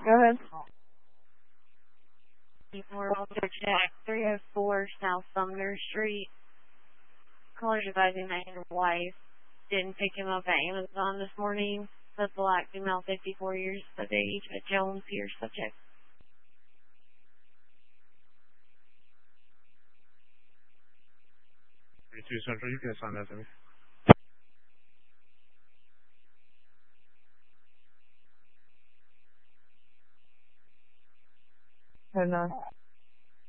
Go ahead. We're also check 304 South Sumner Street. Caller's advising that his wife didn't pick him up at Amazon this morning. The black female, 54 years of age, a Jones Pierce subject. 32 Central, you can assign that to me. Hold on.